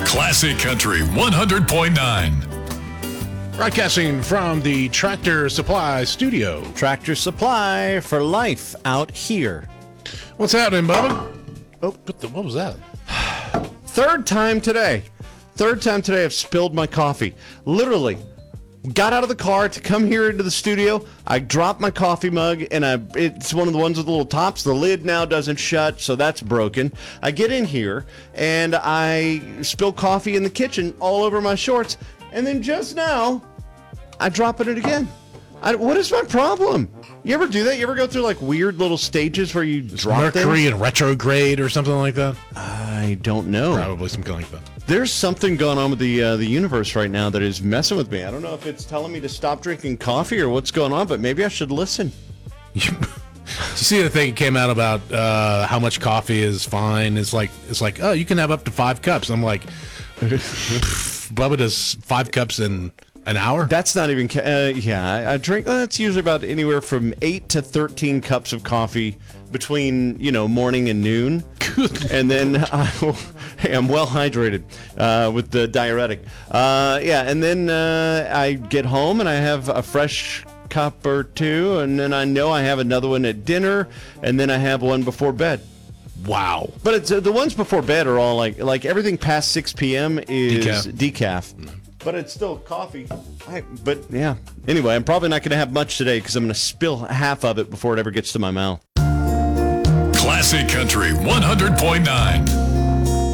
Classic Country 100.9. Broadcasting from the Tractor Supply studio. Tractor Supply for life out here. What's happening, Bubba? Oh, what was that? Third time today I've spilled my coffee. Literally, got out of the car to come here into the studio. I dropped my coffee mug, and it's one of the ones with the little tops. The lid now doesn't shut, so that's broken. I get in here, and I spill coffee in the kitchen all over my shorts. And then just now, I drop it again. What is my problem? You ever do that? You ever go through like weird little stages where you drop Mercury things? in retrograde or something like that? I don't know. Probably something like that. There's something going on with the universe right now that is messing with me. I don't know if it's telling me to stop drinking coffee or what's going on, but maybe I should listen. You see the thing that came out about how much coffee is fine? It's like, oh, you can have up to 5 cups. I'm like, Bubba does 5 cups in an hour? That's not even, I drink, that's usually about anywhere from 8 to 13 cups of coffee between, morning and noon. And then I'm well hydrated with the diuretic. And then I get home and I have a fresh cup or two, and then I know I have another one at dinner, and then I have one before bed. Wow. But it's the ones before bed are all like everything past 6 p.m. is decaf. But it's still coffee. Anyway, I'm probably not going to have much today because I'm going to spill half of it before it ever gets to my mouth. Classic Country 100.9.